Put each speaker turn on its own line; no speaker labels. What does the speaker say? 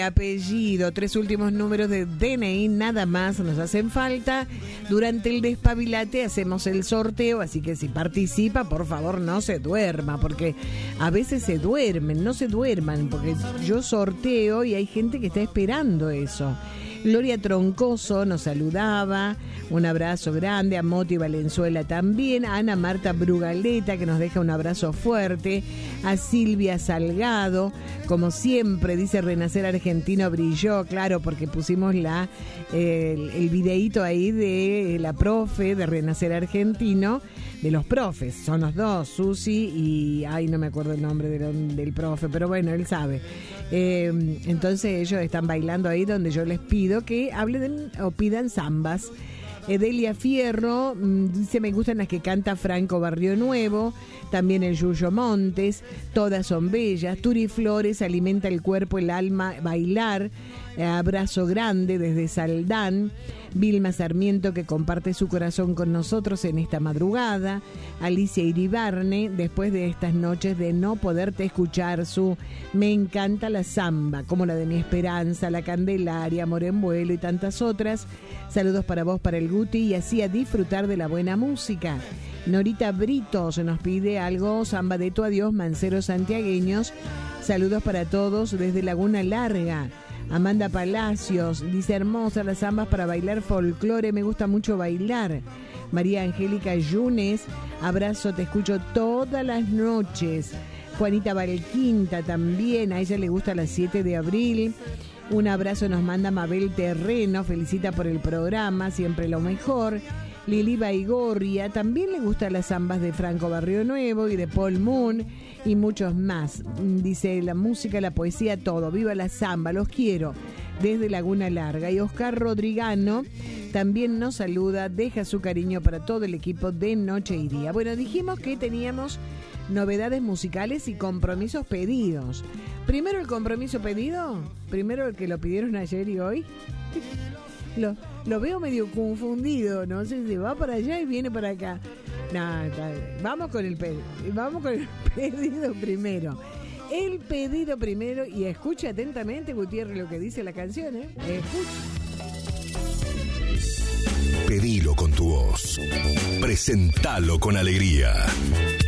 Apellido, 3 últimos números de DNI, nada más nos hacen falta. Durante el despabilate hacemos el sorteo, así que si participa, por favor no se duerma, porque a veces se duermen, no se duerman, porque yo sorteo y hay gente que está esperando eso. Gloria Troncoso nos saludaba, un abrazo grande, a Moti Valenzuela también, a Ana Marta Brugaleta que nos deja un abrazo fuerte, a Silvia Salgado, como siempre dice Renacer Argentino brilló, claro, porque pusimos el videíto ahí de la profe de Renacer Argentino, de los profes, son los dos, Susi y, no me acuerdo el nombre del profe, pero bueno, él sabe. Entonces ellos están bailando ahí donde yo les pido que hablen o pidan zambas. Delia Fierro dice: me gustan las que canta Franco Barrio Nuevo, también el Yuyo Montes, todas son bellas. Turi Flores, alimenta el cuerpo, el alma, bailar. Abrazo grande desde Saldán. Vilma Sarmiento, que comparte su corazón con nosotros en esta madrugada. Alicia Iribarne, después de estas noches de no poderte escuchar, me encanta la zamba, como la de Mi Esperanza, La Candelaria, Amor en Vuelo y tantas otras. Saludos para vos, para el Guti, y así a disfrutar de la buena música. Norita Brito se nos pide algo, Zamba de tu adiós, Manceros Santiagueños. Saludos para todos desde Laguna Larga. Amanda Palacios dice: hermosa las zambas para bailar folclore, me gusta mucho bailar. María Angélica Yunes, abrazo, te escucho todas las noches. Juanita Valquinta también, a ella le gusta las 7 de abril. Un abrazo nos manda Mabel Terreno, felicita por el programa, siempre lo mejor. Lili Baigorria, también le gustan las zambas de Franco Barrio Nuevo y de Paul Moon y muchos más. Dice: la música, la poesía, todo. Viva la zamba, los quiero. Desde Laguna Larga. Y Oscar Rodrigano también nos saluda, deja su cariño para todo el equipo de Noche y Día. Bueno, dijimos que teníamos novedades musicales y compromisos pedidos. Primero el compromiso pedido, primero el que lo pidieron ayer y hoy. Lo veo medio confundido, no sé si va para allá y viene para acá. No, vamos con el pedido primero. El pedido primero, y escucha atentamente, Gutiérrez, lo que dice la canción, ¿eh? Escucha.
Pedilo con tu voz. Presentalo con alegría.